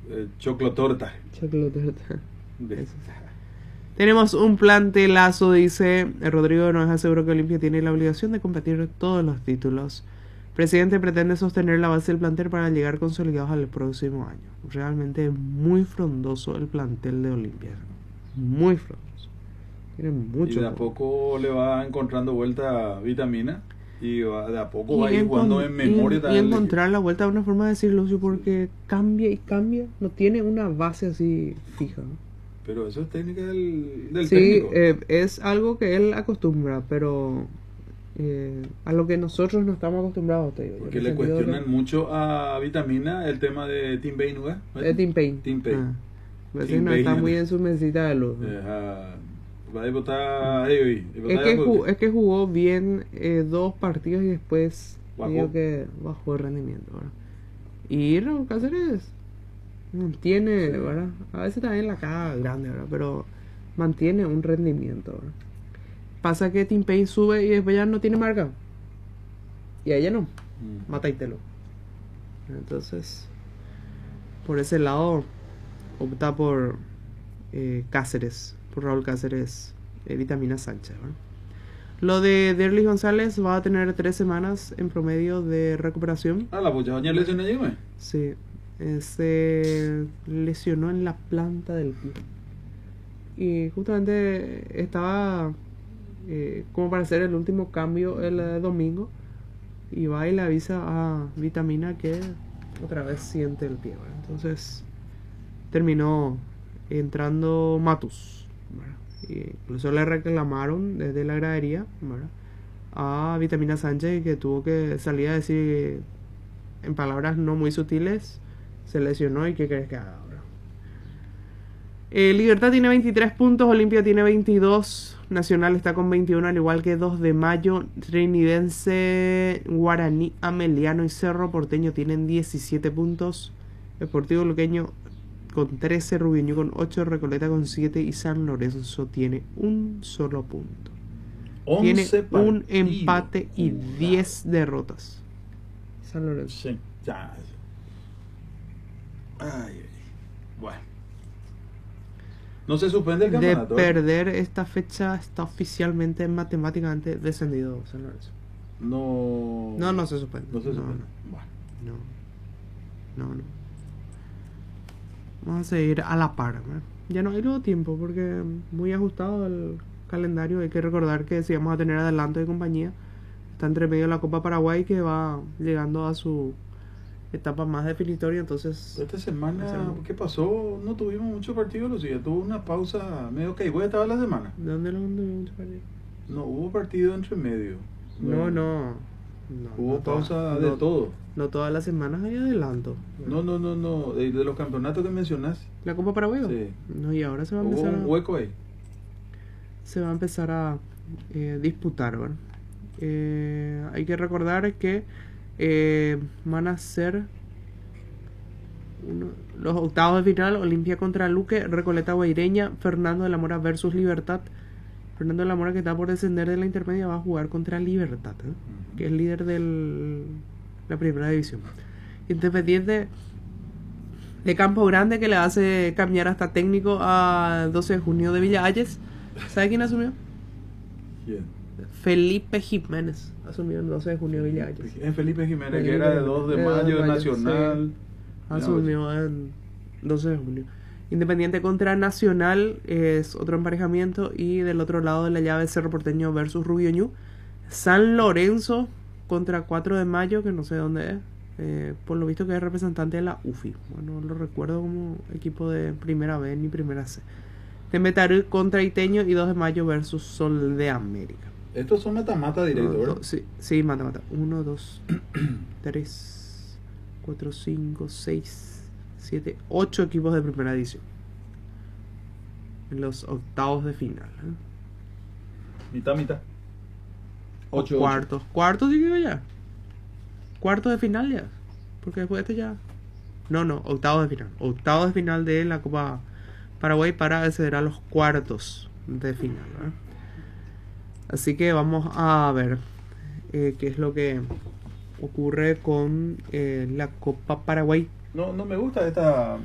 Choclotorta. Choclotorta. De- Tenemos un plantelazo, dice Rodrigo. Nos aseguró que Olimpia tiene la obligación de competir todos los títulos. Presidente pretende sostener la base del plantel para llegar consolidados al próximo año. Realmente muy frondoso el plantel de Olimpia. Muy frondoso. Tiene mucho. Y de a poco le va encontrando vuelta Vitamina. Y de a poco Y va a ir jugando en memoria y también. el encontrar la vuelta de una forma de decir, Lucio, porque cambia y cambia. No tiene una base así fija, ¿no? Pero eso es técnica del Sí, técnico. es algo que él acostumbra, pero a lo que nosotros no estamos acostumbrados, te digo. Porque En le el sentido cuestionan mucho a Vitamina el tema de Team Bay, ¿no? de Tim Payne. Team Payne. Parece Tim que no está Payne. muy en su mesita de luz. Va a votar ahí. Es que jugó bien 2 partidos y después Bajó. digo que bajó el rendimiento, ¿verdad? Y Raúl Cáceres mantiene, Sí. ¿verdad? A veces también la caga grande, ¿verdad? Pero mantiene un rendimiento, ¿verdad? Pasa que Tim Payne sube y después ya no tiene marca. Y a ella no. Mata y telo. Entonces, por ese lado, opta por Cáceres, por Raúl Cáceres, Vitamina Sánchez, ¿verdad? Lo de Derlis González va a tener 3 semanas en promedio de recuperación. La pocha doña lesión allí, güey. Sí, se lesionó en la planta del pie. Y justamente estaba como para hacer el último cambio el domingo. Y va y le avisa a Vitamina que otra vez siente el pie, ¿verdad? Entonces terminó entrando Matus, ¿verdad? Y incluso le reclamaron desde la gradería, ¿verdad?, a Vitamina Sánchez, que tuvo que salir a decir en palabras no muy sutiles, se lesionó y qué crees que haga ahora. Libertad tiene 23 puntos, Olimpia tiene 22, Nacional está con 21, al igual que 2 de Mayo, Trinidense, Guaraní, Ameliano y Cerro Porteño tienen 17 puntos, Deportivo Luqueño con 13, Rubiño con 8, Recoleta con 7 y San Lorenzo tiene un solo punto. Tiene 11 un partidos empate y jugados. 10 derrotas. San Lorenzo. Sí, ya. Ay. Bueno. No se suspende el De campeonato. perder esta fecha está oficialmente matemáticamente descendido San Lorenzo. No se suspende. No se suspende. Bueno. No. Vamos a seguir a la par, ¿verdad? Ya no hay luego tiempo porque muy ajustado el calendario. Hay que recordar que si vamos a tener adelanto de compañía, está entre medio de la Copa Paraguay que va llegando a su etapa más definitoria. Entonces, Esta semana, ¿qué pasó? No tuvimos muchos partidos, Lucía. Tuvo una pausa medio que igual estaba la semana. ¿de dónde lo mucho partido? No hubo partido entre medio. No. Hubo pausa todas- de no- todo. No todas las semanas hay adelanto. No. De los campeonatos que mencionaste. ¿La Copa Paraguay? Sí. No, y ahora se va a Hubo empezar un hueco ahí. disputar, ¿verdad? Hay que recordar que van a ser los octavos de final: Olimpia contra Luque, Recoleta Guaireña, Fernando de la Mora versus Libertad. Fernando de la Mora, que está por descender de la intermedia, va a jugar contra Libertad, que es líder de la primera división. Independiente de Campo Grande, que le hace cambiar hasta técnico a 12 de junio de Villa Ayes. ¿Sabe quién asumió? ¿Quién? Felipe Jiménez asumió el 12 de junio de Villa Ayes. En Felipe Jiménez, Felipe que era de Jiménez, 2 de de 2 de mayo, mayo, Nacional. Asumió en 12 de junio. Independiente contra Nacional es otro emparejamiento. Y del otro lado de la llave, Cerro Porteño versus Rubio Ñu. San Lorenzo contra 4 de mayo, que no sé dónde es. Por lo visto que es representante de la UFI. Bueno, lo recuerdo como equipo de primera B ni primera C. Tembetarú contra Iteño y 2 de mayo versus Sol de América. Estos son mata-mata directo, ¿verdad? Sí, mata. 1, 2, 3, 4, 5, 6, 7, 8 equipos de primera edición en los octavos de final. Mitad. 8. Cuartos digo ya. Cuartos de final ya. Porque después de este ya. No, octavos de final. Octavos de final de la Copa Paraguay para acceder a los cuartos de final, ¿verdad? Así que vamos a ver qué es lo que ocurre con la Copa Paraguay. No me gusta esta